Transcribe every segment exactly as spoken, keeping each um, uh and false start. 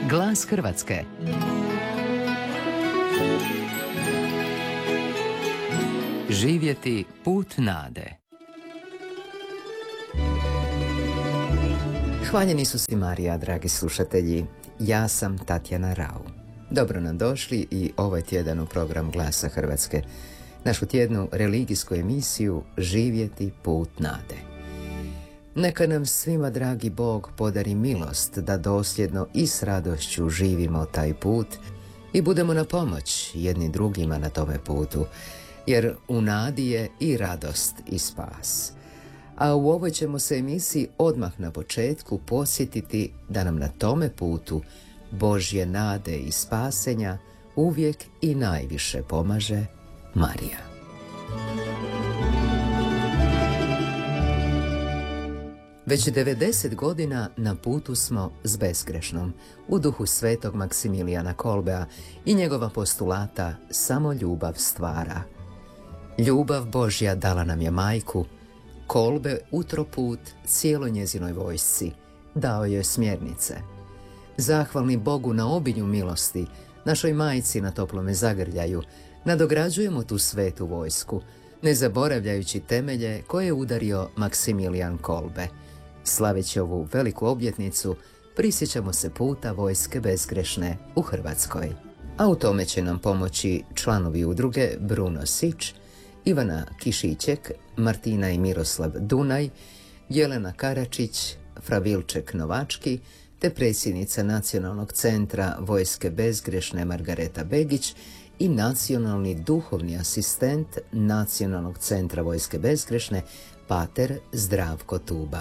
Glas Hrvatske. Živjeti put nade. Hvaljeni su si Marija, dragi slušatelji. Ja sam Tatjana Rau. Dobro nam došli i ovaj tjedan u program Glasa Hrvatske. Našu tjednu religijsku emisiju Živjeti put nade. Neka nam svima dragi Bog podari milost da dosljedno i s radošću živimo taj put i budemo na pomoć jedni drugima na tome putu, jer u nadi je i radost i spas. A u ovoj ćemo se emisiji odmah na početku posjetiti da nam na tome putu Božje nade i spasenja uvijek i najviše pomaže Marija. Već devedeset godina na putu smo s bezgrešnom, u duhu svetog Maksimilijana Kolbea i njegova postulata samo ljubav stvara. Ljubav Božja dala nam je majku, Kolbe utroput cijeloj njezinoj vojsci, dao joj smjernice. Zahvalni Bogu na obilju milosti, našoj majci na toplome zagrljaju, nadograđujemo tu svetu vojsku, ne zaboravljajući temelje koje je udario Maksimilijan Kolbe. Slaveći ovu veliku obljetnicu, prisjećamo se puta vojske bezgrešne u Hrvatskoj. A u tome će nam pomoći članovi udruge Bruno Sić, Ivana Kišićek, Martina i Miroslav Dunaj, Jelena Karačić, Fravilček Novački, te predsjednica Nacionalnog centra vojske bezgrešne Margareta Begić i nacionalni duhovni asistent Nacionalnog centra vojske bezgrešne pater Zdravko Tuba.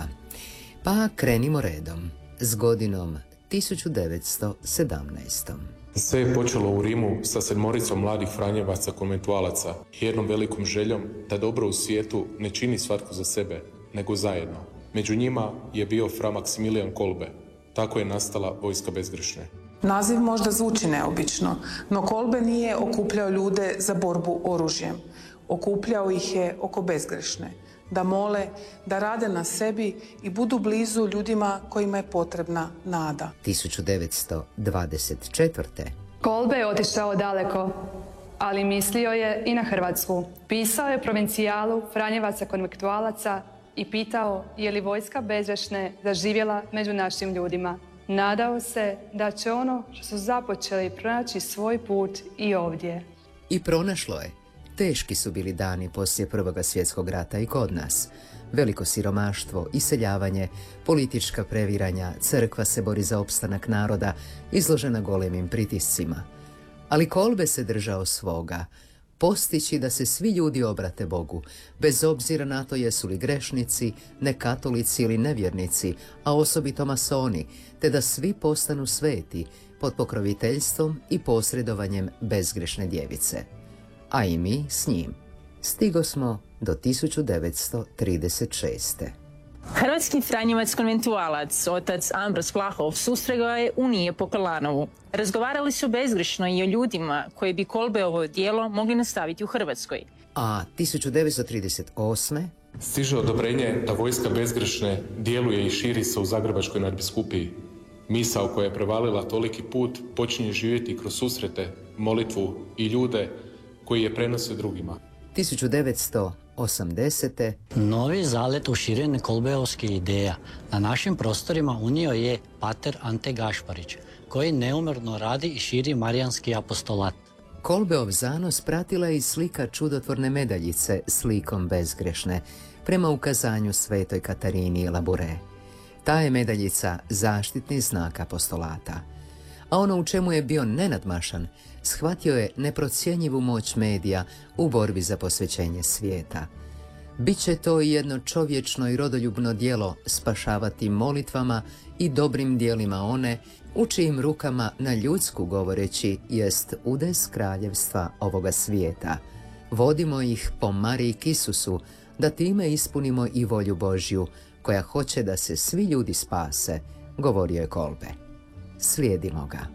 Pa krenimo redom, s godinom tisuću devetsto sedamnaestom. Sve je počelo u Rimu sa sedmoricom mladih franjevaca konventualaca i jednom velikom željom da dobro u svijetu ne čini svatko za sebe, nego zajedno. Među njima je bio fra Maksimilijan Kolbe. Tako je nastala vojska bezgrešne. Naziv možda zvuči neobično, no Kolbe nije okupljao ljude za borbu oružjem. Okupljao ih je oko bezgrešne, da mole, da rade na sebi i budu blizu ljudima kojima je potrebna nada. tisuću devetsto dvadeset četvrte. Kolbe je otišao daleko, ali mislio je i na Hrvatsku. Pisao je provincijalu Franjevaca konventualaca i pitao je li vojska bezgrešne zaživjela među našim ljudima. Nadao se da će ono što su započeli pronaći svoj put i ovdje. I pronašlo je. Teški su bili dani poslije Prvoga svjetskog rata i kod nas. Veliko siromaštvo, iseljavanje, politička previranja, crkva se bori za opstanak naroda, izložena golemim pritiscima. Ali Kolbe se držao svoga, postići da se svi ljudi obrate Bogu, bez obzira na to jesu li grešnici, nekatolici ili nevjernici, a osobito masoni, te da svi postanu sveti pod pokroviteljstvom i posredovanjem bezgrešne djevice. A i mi s njim. Stigo smo do tisuću devetsto trideset šeste. Hrvatski franjevac konventualac, otac Ambros Vlahov, susregao je Unije po Krlanovu. Razgovarali su bezgrešno i o ljudima koji bi Kolbeovo djelo mogli nastaviti u Hrvatskoj. A tisuću devetsto trideset osme. Stiže odobrenje da vojska bezgrešne djeluje i širi se u Zagrebačkoj nadbiskupiji. Misao koja je prevalila toliki put počinje živjeti kroz susrete, molitvu i ljude koji je prenosio drugima. tisuću devetsto osamdesete. Novi zalet u širenje kolbeovskih ideja na našim prostorima unio je pater Ante Gašparić, koji neumorno radi i širi marijanski apostolat. Kolbeov zanos pratila je i slika čudotvorne medaljice s likom bezgrešne, prema ukazanju svetoj Katarini Labure. Ta je medaljica zaštitni znak apostolata. A ono u čemu je bio nenadmašan, shvatio je neprocjenjivu moć medija u borbi za posvećenje svijeta. Biće to i jedno čovječno i rodoljubno djelo spašavati molitvama i dobrim djelima one u čijim rukama na ljudsku govoreći jest udes kraljevstva ovoga svijeta. Vodimo ih po Mariji Kisusu, da time ispunimo i volju Božju, koja hoće da se svi ljudi spase, govorio je Kolbe. Slijedimo ga.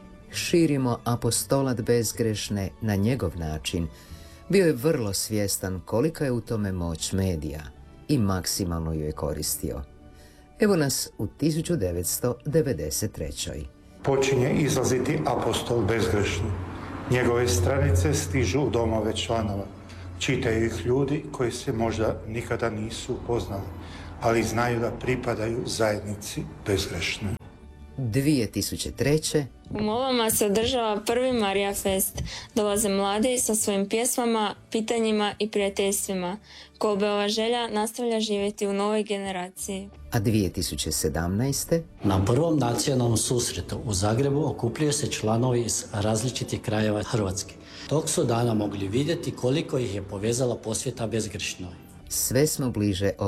Širimo apostolat bezgrešne na njegov način. Bio je vrlo svjestan kolika je u tome moć medija i maksimalno ju je koristio. Evo nas u tisuću devetsto devedeset trećoj. počinje izlaziti apostol bezgrešni. Njegove stranice stižu u domove članova. Čitaju ih ljudi koji se možda nikada nisu upoznali, ali znaju da pripadaju zajednici bezgrešne. dvije tisuće treće. U Molvama se održava prvi Marija Fest. Dolaze mladi sa svojim pjesmama, pitanjima i prijateljstvima. Kolbeova želja nastavlja živjeti u novoj generaciji. A dvije tisuće sedamnaeste. Na prvom nacionalnom susretu u Zagrebu okupljaju se članovi iz različitih krajeva Hrvatske. Tog su dana mogli vidjeti koliko ih je povezala posvjeta bezgrešnoj. Sve smo bliže